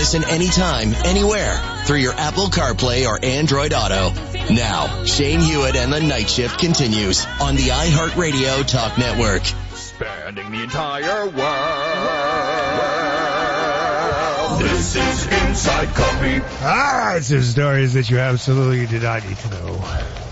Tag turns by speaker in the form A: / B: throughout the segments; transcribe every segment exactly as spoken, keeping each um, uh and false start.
A: listen anytime, anywhere through your Apple CarPlay or Android Auto. Now, Shane Hewitt and the Night Shift continues on the iHeartRadio Talk Network.
B: Spanning the entire world. This is Inside Copy.
C: Ah, some stories that you absolutely did not need to know.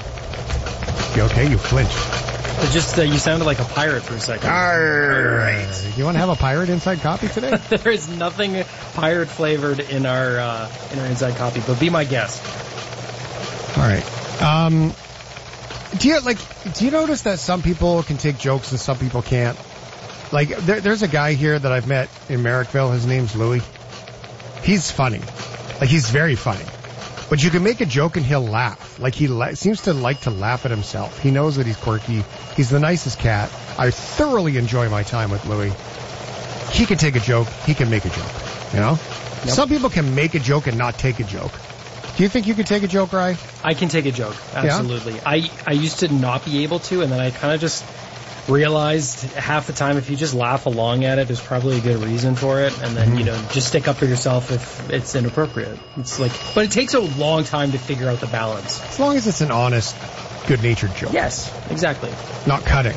C: You okay? You flinched.
D: It just, uh, you sounded like a pirate for a second.
C: All right. You want to have a pirate Inside Copy today?
D: There is nothing pirate flavored in our uh, in our Inside Copy, but be my guest.
C: All right. Um, do you like? Do you notice that some people can take jokes and some people can't? Like, there, there's a guy here that I've met in Merrickville. His name's Louis. He's funny. Like, he's very funny. But you can make a joke and he'll laugh. Like, he la- seems to like to laugh at himself. He knows that he's quirky. He's the nicest cat. I thoroughly enjoy my time with Louis. He can take a joke. He can make a joke. You know? Yep. Some people can make a joke and not take a joke. Do you think you could take a joke, Ryan?
D: I can take a joke. Absolutely. Yeah? I, I used to not be able to, and then I kind of just realized half the time if you just laugh along at it, there's probably a good reason for it, and then, mm-hmm. you know, just stick up for yourself if it's inappropriate. It's like, but it takes a long time to figure out the balance.
C: As long as it's an honest, good-natured joke.
D: Yes, exactly.
C: Not cutting.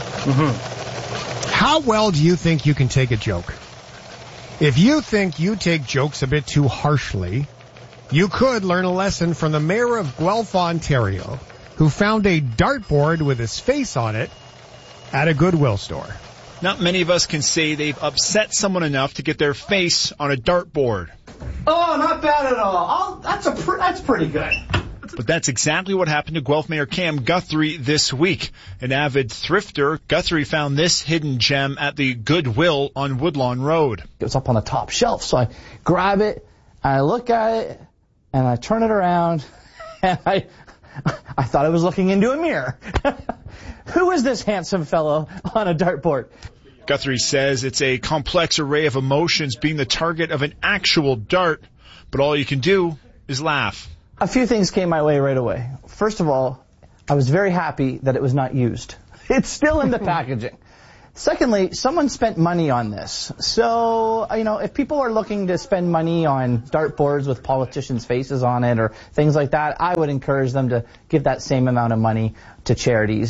D: Mm-hmm.
C: How well do you think you can take a joke? If you think you take jokes a bit too harshly, you could learn a lesson from the mayor of Guelph, Ontario, who found a dartboard with his face on it at a Goodwill store.
E: Not many of us can say they've upset someone enough to get their face on a dartboard.
F: Oh, not bad at all. I'll, that's a pr- that's pretty good.
E: But that's exactly what happened to Guelph Mayor Cam Guthrie this week. An avid thrifter, Guthrie found this hidden gem at the Goodwill on Woodlawn Road.
F: It was up on the top shelf, so I grab it, and I look at it, and I turn it around, and I I thought I was looking into a mirror. Who is this handsome fellow on a dartboard?
E: Guthrie says it's a complex array of emotions being the target of an actual dart, but all you can do is laugh.
F: A few things came my way right away. First of all, I was very happy that it was not used. It's still in the packaging. Secondly, someone spent money on this. So, you know, if people are looking to spend money on dartboards with politicians' faces on it or things like that, I would encourage them to give that same amount of money to charities.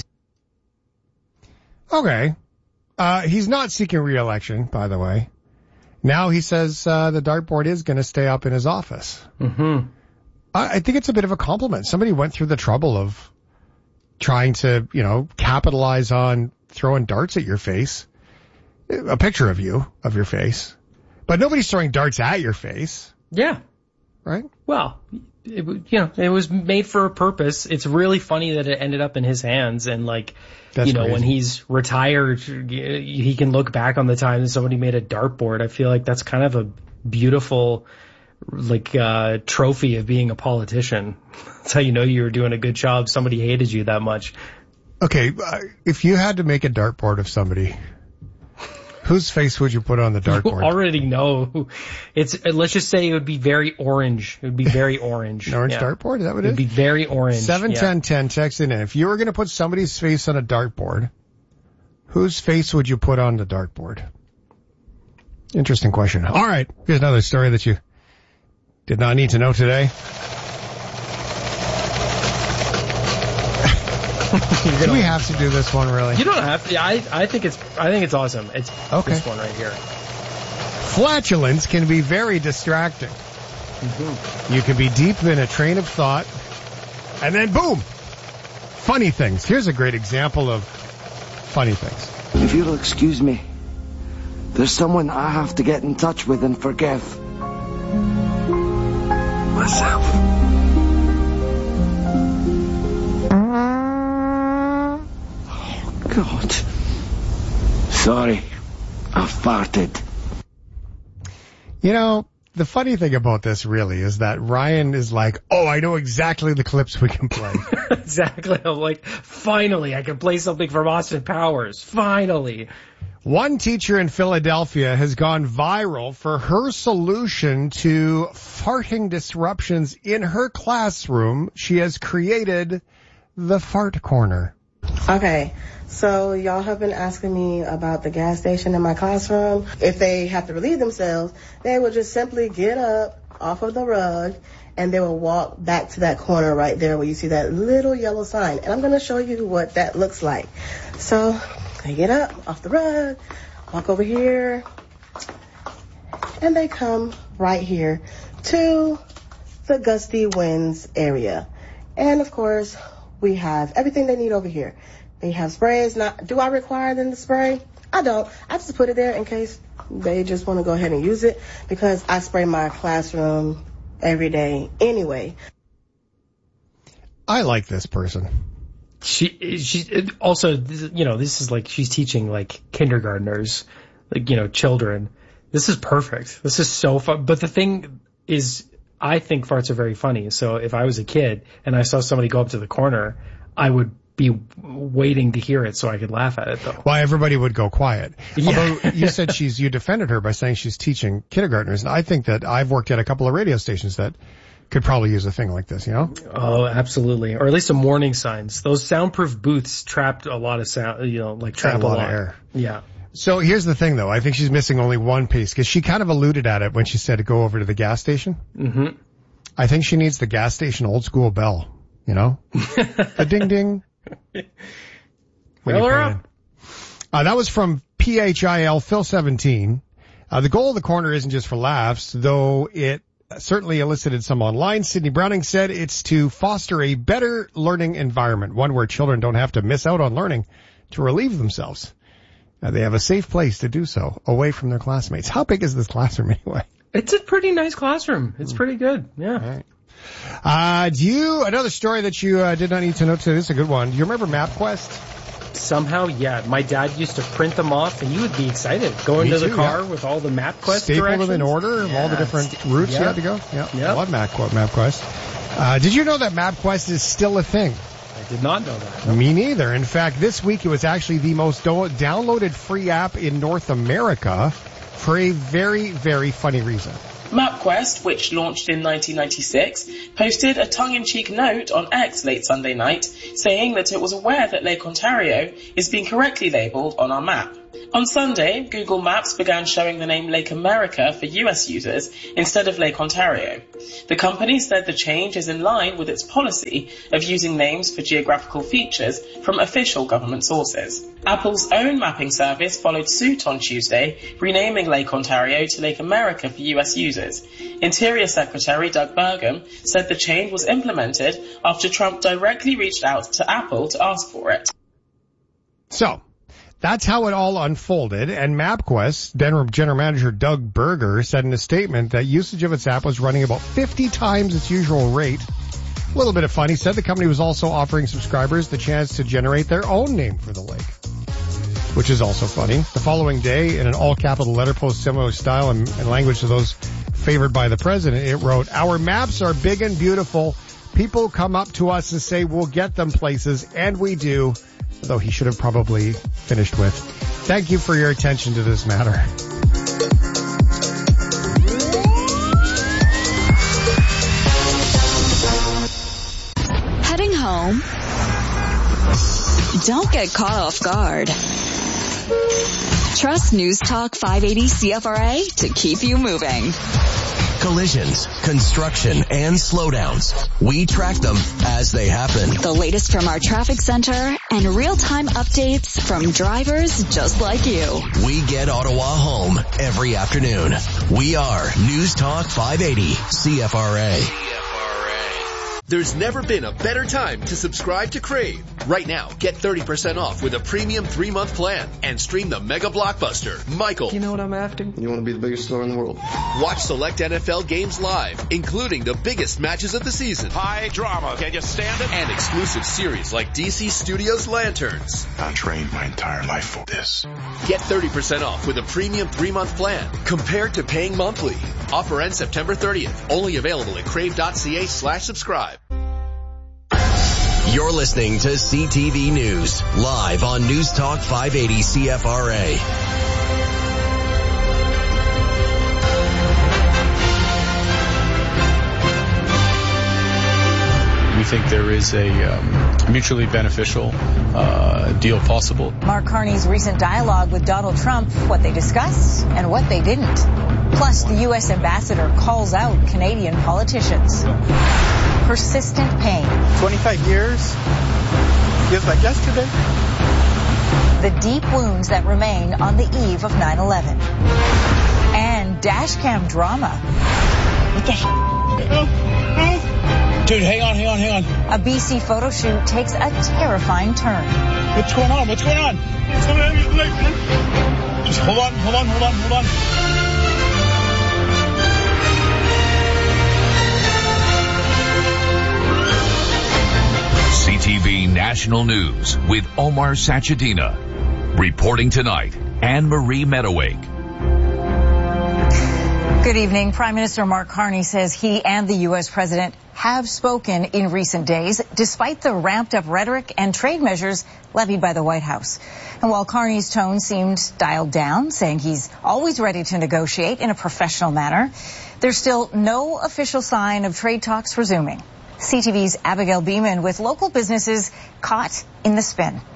C: Okay. Uh, he's not seeking re-election, by the way. Now he says uh, the dartboard is going to stay up in his office.
D: Mm-hmm.
C: I, I think it's a bit of a compliment. Somebody went through the trouble of trying to, you know, capitalize on throwing darts at your face. A picture of you, of your face. But nobody's throwing darts at your face.
D: Yeah.
C: Right?
D: Well, it, you know, it was made for a purpose. It's really funny that it ended up in his hands, and like, That's you know, crazy. When he's retired, he can look back on the time that somebody made a dartboard. I feel like that's kind of a beautiful, like, uh, trophy of being a politician. That's how you know you were doing a good job. Somebody hated you that much.
C: Okay, uh, if you had to make a dartboard of somebody, whose face would you put on the dartboard?
D: You already know. It's, let's just say it would be very orange. It would be very orange.
C: An orange
D: yeah.
C: dartboard? Is that what it is?
D: It would be very orange.
C: seven ten
D: yeah.
C: ten, text in. If you were going to put somebody's face on a dartboard, whose face would you put on the dartboard? Interesting question. All right, here's another story that you did not need to know today. Do we have to do this one, really?
D: You don't have to. I I think it's I think it's awesome. It's
C: okay.
D: This one right here.
C: Flatulence can be very distracting. Mm-hmm. You can be deep in a train of thought, and then boom, funny things. Here's a great example of funny things.
G: If you'll excuse me, there's someone I have to get in touch with and forgive. Myself. God. Sorry. I farted.
C: You know, the funny thing about this really is that Ryan is like, oh, I know exactly the clips we can play.
D: Exactly. I'm like, finally, I can play something from Austin Powers. Finally.
C: One teacher in Philadelphia has gone viral for her solution to farting disruptions in her classroom. She has created the Fart Corner.
H: Okay, so y'all have been asking me about the gas station in my classroom. If they have to relieve themselves, they will just simply get up off of the rug and they will walk back to that corner right there where you see that little yellow sign. And I'm going to show you what that looks like. So they get up off the rug, walk over here, and they come right here to the Gusty Winds area. And of course, we have everything they need over here. They have sprays. Not, do I require them to spray? I don't. I just put it there in case they just want to go ahead and use it because I spray my classroom every day anyway.
C: I like this person.
D: She, she also, you know, this is like she's teaching like kindergartners, like, you know, children. This is perfect. This is so fun. But the thing is, I think farts are very funny. So if I was a kid and I saw somebody go up to the corner, I would be waiting to hear it so I could laugh at it, though.
C: Well, everybody would go quiet.
D: Yeah.
C: Although you said she's, you defended her by saying she's teaching kindergartners. And I think that I've worked at a couple of radio stations that could probably use a thing like this, you know?
D: Oh, absolutely. Or at least some warning signs. Those soundproof booths trapped a lot of sound, you know, like trapped
C: a lot,
D: a lot
C: of air.
D: Yeah.
C: So here's the thing, though. I think she's missing only one piece because she kind of alluded at it when she said to go over to the gas station.
D: Mm-hmm.
C: I think she needs the gas station old school bell, you know? The ding ding.
D: Fill her up.
C: Uh, that was from P H I L Phil seventeen. Uh, the goal of the corner isn't just for laughs, though it certainly elicited some online. Sydney Browning said it's to foster a better learning environment, one where children don't have to miss out on learning to relieve themselves. Uh, they have a safe place to do so, away from their classmates. How big is this classroom anyway?
D: It's a pretty nice classroom. It's pretty good. Yeah.
C: All right. Uh, do you, another story that you uh, did not need to know today, this is a good one. Do you remember MapQuest?
D: Somehow, yeah. My dad used to print them off, and you would be excited. Go
C: Me
D: into the
C: too,
D: car
C: yeah.
D: with all the MapQuest
C: Staple
D: directions.
C: them in order of
D: yeah.
C: all the different routes
D: yeah.
C: you had to go? Yeah.
D: Yep.
C: I love MapQuest. MapQuest. Uh, did you know that MapQuest is still a thing?
D: I did not know that. No.
C: Me neither. In fact, this week it was actually the most do- downloaded free app in North America for a very, very funny reason.
I: MapQuest, which launched in nineteen ninety-six, posted a tongue-in-cheek note on X late Sunday night saying that it was aware that Lake Ontario is being correctly labelled on our map. On Sunday, Google Maps began showing the name Lake America for U S users instead of Lake Ontario. The company said the change is in line with its policy of using names for geographical features from official government sources. Apple's own mapping service followed suit on Tuesday, renaming Lake Ontario to Lake America for U S users. Interior Secretary Doug Burgum said the change was implemented after Trump directly reached out to Apple to ask for it.
C: So, that's how it all unfolded, and MapQuest, General Manager Doug Berger, said in a statement that usage of its app was running about fifty times its usual rate. A little bit of fun. He said the company was also offering subscribers the chance to generate their own name for the lake, which is also funny. The following day, in an all-capital letter post similar style and, and language to those favored by the president, it wrote, "Our maps are big and beautiful. People come up to us and say we'll get them places, and we do." Though he should have probably finished with, "Thank you for your attention to this matter."
J: Heading home? Don't get caught off guard. Trust News Talk five eighty C F R A to keep you moving.
A: Collisions, construction, and slowdowns. We track them as they happen.
J: The latest from our traffic center and real-time updates from drivers just like you.
A: We get Ottawa home every afternoon. We are News Talk five eighty C F R A.
K: There's never been a better time to subscribe to Crave. Right now, get thirty percent off with a premium three-month plan and stream the mega blockbuster, Michael.
L: You know what I'm after? You want to be the biggest star in the world.
K: Watch select N F L games live, including the biggest matches of the season.
B: High drama. Can you stand it?
K: And exclusive series like D C Studios Lanterns.
B: I trained my entire life for this.
K: Get thirty percent off with a premium three-month plan compared to paying monthly. Offer ends September thirtieth. Only available at crave.ca slash subscribe.
A: You're listening to C T V News, live on News Talk five eighty C F R A.
E: We
M: think there is a um, mutually beneficial uh, deal possible.
N: Mark Carney's recent dialogue with Donald Trump, what they discussed and what they didn't. Plus, the U S ambassador calls out Canadian politicians. Persistent pain.
O: twenty-five years feels like yesterday.
N: The deep wounds that remain on the eve of nine eleven. And dashcam drama.
O: What the f***? Dude, hang on, hang on, hang on.
N: A B C photo shoot takes a terrifying turn.
O: What's going on? What's going on? Just hold on, hold on, hold on, hold on.
P: C T V National News with Omar Sachedina. Reporting tonight, Anne-Marie Meadowake.
N: Good evening. Prime Minister Mark Carney says he and the U S president have spoken in recent days, despite the ramped-up rhetoric and trade measures levied by the White House. And while Carney's tone seemed dialed down, saying he's always ready to negotiate in a professional manner, there's still no official sign of trade talks resuming. C T V's Abigail Beeman with local businesses caught in the spin.